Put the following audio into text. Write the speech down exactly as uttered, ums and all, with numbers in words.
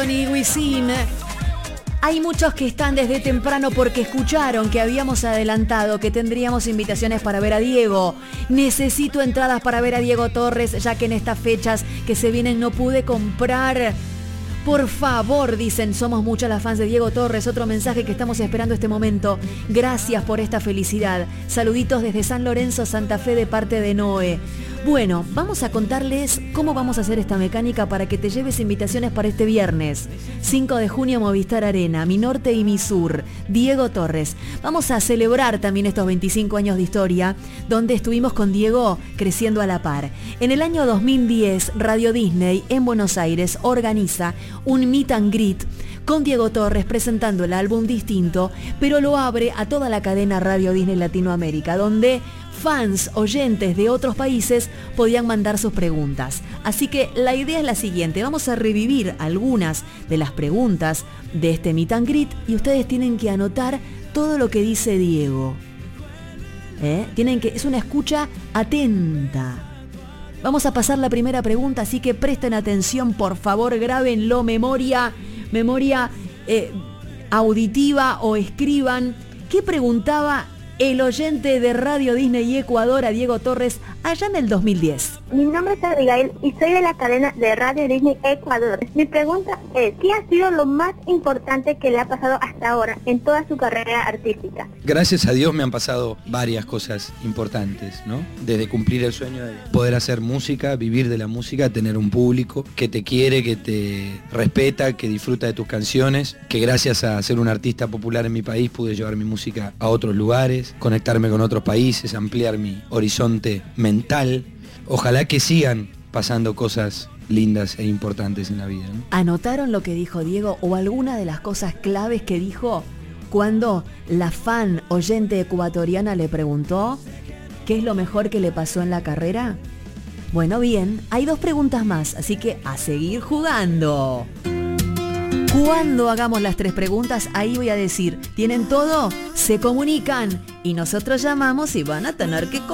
Y Wisin. Hay muchos que están desde temprano porque escucharon que habíamos adelantado que tendríamos invitaciones para ver a Diego. Necesito entradas para ver a Diego Torres, ya que en estas fechas que se vienen no pude comprar. Por favor, dicen, somos muchas las fans de Diego Torres. Otro mensaje que estamos esperando este momento. Gracias por esta felicidad. Saluditos desde San Lorenzo, Santa Fe, de parte de Noé. Bueno, vamos a contarles cómo vamos a hacer esta mecánica para que te lleves invitaciones para este viernes. cinco de junio, Movistar Arena, Mi Norte y Mi Sur, Diego Torres. Vamos a celebrar también estos veinticinco años de historia, donde estuvimos con Diego creciendo a la par. En el año dos mil diez, Radio Disney en Buenos Aires organiza un meet and greet con Diego Torres presentando el álbum Distinto, pero lo abre a toda la cadena Radio Disney Latinoamérica, donde fans, oyentes de otros países podían mandar sus preguntas. Así que la idea es la siguiente, vamos a revivir algunas de las preguntas de este meet and greet y ustedes tienen que anotar todo lo que dice Diego. ¿Eh? Tienen que, es una escucha atenta. Vamos a pasar la primera pregunta, así que presten atención, por favor, grábenlo, memoria, memoria eh, auditiva o escriban. ¿Qué preguntaba el oyente de Radio Disney y Ecuador a Diego Torres allá en el dos mil diez? Mi nombre es Abigail y soy de la cadena de Radio Disney Ecuador. Mi pregunta es, ¿qué ha sido lo más importante que le ha pasado hasta ahora en toda su carrera artística? Gracias a Dios me han pasado varias cosas importantes, ¿no? Desde cumplir el sueño de poder hacer música, vivir de la música, tener un público que te quiere, que te respeta, que disfruta de tus canciones, que gracias a ser un artista popular en mi país pude llevar mi música a otros lugares, conectarme con otros países, ampliar mi horizonte mental. Ojalá que sigan pasando cosas lindas e importantes en la vida, ¿no? ¿Anotaron lo que dijo Diego o alguna de las cosas claves que dijo cuando la fan oyente ecuatoriana le preguntó qué es lo mejor que le pasó en la carrera? Bueno, bien, hay dos preguntas más, así que a seguir jugando. Cuando hagamos las tres preguntas, ahí voy a decir, ¿tienen todo? Se comunican y nosotros llamamos y van a tener que